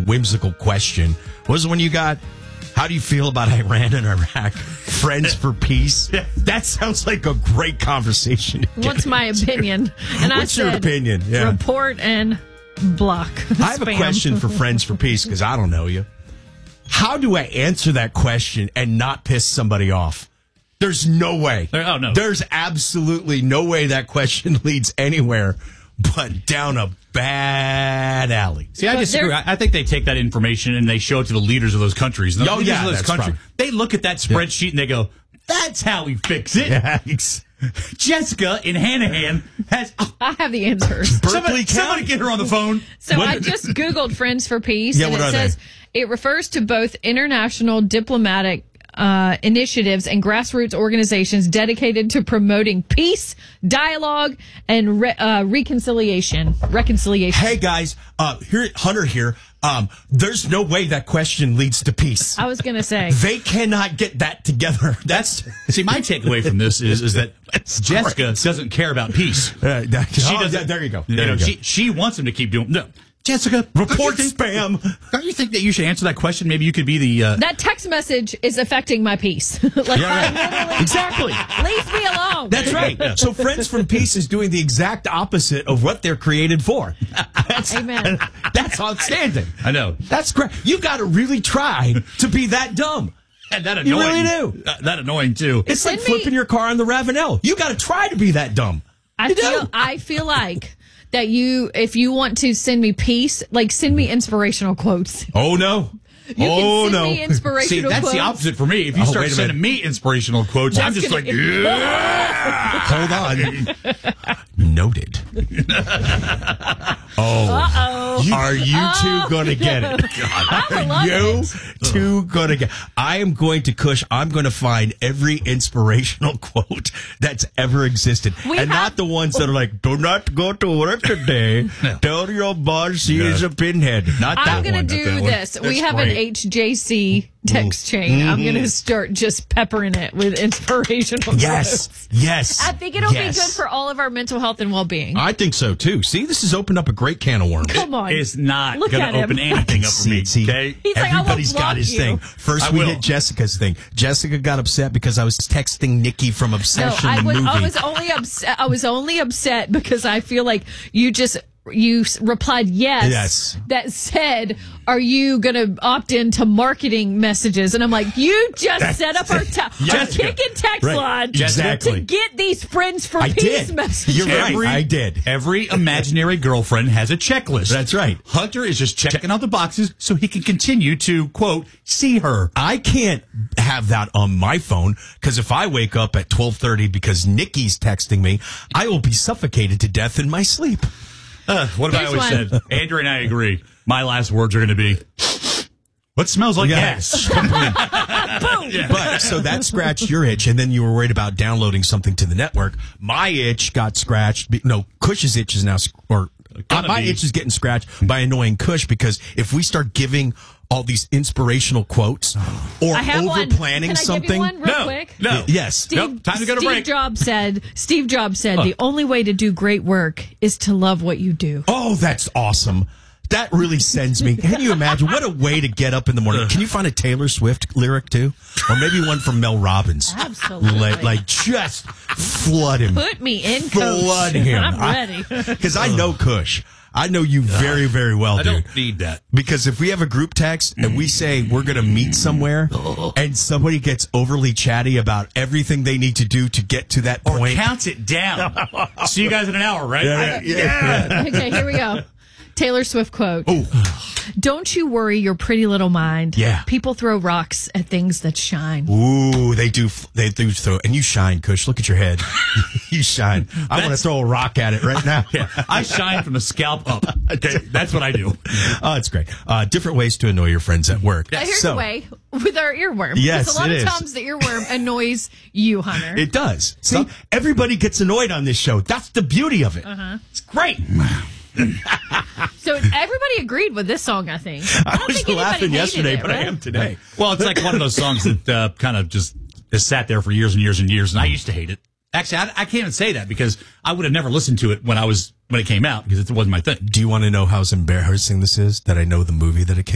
whimsical question. Was it when you got, how do you feel about Iran and Iraq? Friends for peace? That sounds like a great conversation. What's my opinion? And What's your opinion? Yeah. Report and block. I have a question for Friends for Peace because I don't know you. How do I answer that question and not piss somebody off? There's no way. Oh, no. There's absolutely no way that question leads anywhere but down a bad alley. See, I disagree. I think they take that information and they show it to the leaders of those countries. And the leaders of those countries, they look at that spreadsheet and they go, that's how we fix it. Yeah. Jessica in Hanahan has... I have the answers. Somebody get her on the phone. So I just Googled Friends for Peace, Yeah, and what it are says it refers to both international diplomatic initiatives and grassroots organizations dedicated to promoting peace, dialogue, and reconciliation. Hey, guys, Hunter here. There's no way that question leads to peace. I was going to say. They cannot get that together. See, my takeaway from this is that Jessica doesn't care about peace. There you go. She wants him to keep doing... No. Jessica, report spam. Don't you think that you should answer that question? Maybe you could be the... That text message is affecting my peace. Exactly. Leave me alone. That's right. Yeah. So Friends from Peace is doing the exact opposite of what they're created for. Amen. That's outstanding. I know. That's great. You got to really try to be that dumb. And that annoying. You really do. That annoying, too. It's like flipping your car on the Ravenel. You got to try to be that dumb. I feel like... that if you want to send me peace, like send me inspirational quotes. Oh, no. You can send me inspirational See, that's quotes. the opposite for me. If you start sending me inspirational quotes, I'm just like, hold on. Noted. Are you two going to get it? Are you two going to get it? I am going to I'm going to find every inspirational quote that's ever existed. Not the ones that are like, do not go to work today. Tell your boss he is a pinhead. Not that one. I'm going to do this. We have an HJC text chain. I'm going to start just peppering it with inspirational quotes. Yes. I think it'll be good for all of our mental health and well-being. I think so, too. See, this has opened up a great can of worms. Come on. It's not going to open anything up for me. Okay? He's like, everybody's got his thing. First, we hit Jessica's thing. Jessica got upset because I was texting Nikki from Obsession, the movie. I was only upset because I feel like you replied yes. That said, are you going to opt into marketing messages? And I'm like, you just set up our kicking text line to get these Friends for Peace messages. You're right. I did. Every imaginary girlfriend has a checklist. That's right. Hunter is just checking out the boxes so he can continue to, quote, see her. I can't have that on my phone because if I wake up at 12:30 because Nikki's texting me, I will be suffocated to death in my sleep. What have I always said? Andrew and I agree. My last words are going to be, what smells like gas? But so that scratched your itch, and then you were worried about downloading something to the network. My itch got scratched. No, Cush's itch is now, my itch is getting scratched by annoying Cush because if we start giving all these inspirational quotes or over planning something. Can I give you one real quick? No. Yes. Time to go to break. Steve Jobs said the only way to do great work is to love what you do. Oh, that's awesome. That really sends me. Can you imagine? What a way to get up in the morning. Can you find a Taylor Swift lyric, too? Or maybe one from Mel Robbins. Absolutely. Like just flood him. Put me in, Coach. Flood him. I'm ready. Because I know Cush. I know you very, very well, dude. I don't need that. Because if we have a group text and we say we're going to meet somewhere and somebody gets overly chatty about everything they need to do to get to that point. Or counts it down. See you guys in an hour, right? Yeah. Okay, here we go. Taylor Swift quote. Don't you worry your pretty little mind. Yeah. People throw rocks at things that shine. Ooh, they do throw. And you shine, Cush. Look at your head. You shine. I want to throw a rock at it right now. I shine from the scalp up. Okay, that's what I do. Oh, it's great. Different ways to annoy your friends at work. Here's the way with our earworm. Yes, because a lot of times the earworm annoys you, Hunter. It does. See, everybody gets annoyed on this show. That's the beauty of it. It's great. So everybody agreed with this song, I think. I was laughing yesterday, but I am today. Well, it's like one of those songs that kind of just has sat there for years and years and years, and I used to hate it. Actually, I can't even say that because I would have never listened to it when it came out because it wasn't my thing. Do you want to know how embarrassing this is that I know the movie that it came